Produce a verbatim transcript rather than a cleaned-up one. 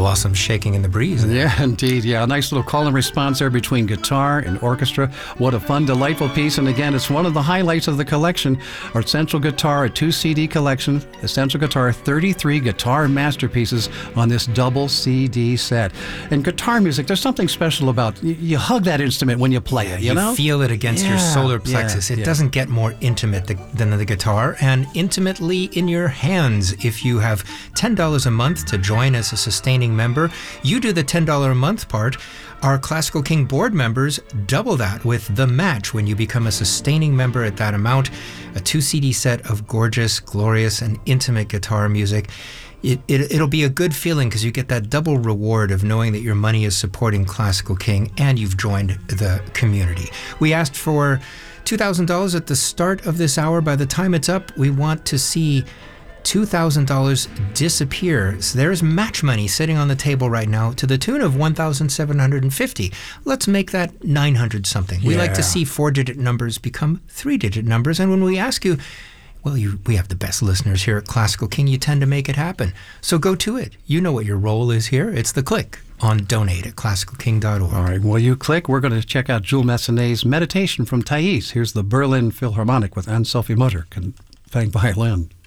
blossoms shaking in the breeze. Yeah, indeed. Yeah, a nice little call and response there between guitar and orchestra. What a fun, delightful piece. And again, it's one of the highlights of the collection. Our Essential Guitar, a two C D collection. Essential Guitar, thirty-three guitar masterpieces on this double C D set. And guitar music, there's something special about you, you hug that instrument when you play it, you, you know? feel it against yeah, your solar plexus. Yeah, it yeah. doesn't get more intimate the, than the guitar, and intimately in your hands. If you have ten dollars a month to join as a sustaining member, you do the ten dollars a month part. Our Classical King board members double that with The Match when you become a sustaining member at that amount. A two C D set of gorgeous, glorious, and intimate guitar music. It, it, it'll be a good feeling because you get that double reward of knowing that your money is supporting Classical King and you've joined the community. We asked for two thousand dollars at the start of this hour. By the time it's up, we want to see two thousand dollars disappear. So there's match money sitting on the table right now to the tune of one thousand seven hundred fifty. Let's make that nine hundred something. We Yeah. like to see four-digit numbers become three-digit numbers. And when we ask you, well, you, we have the best listeners here at Classical King. You tend to make it happen. So go to it. You know what your role is here. It's the click on donate at classical king dot org. All right, well, you click. We're going to check out Jules Massenet's Meditation from Thais. Here's the Berlin Philharmonic with Anne-Sophie Mutter, Fang violin.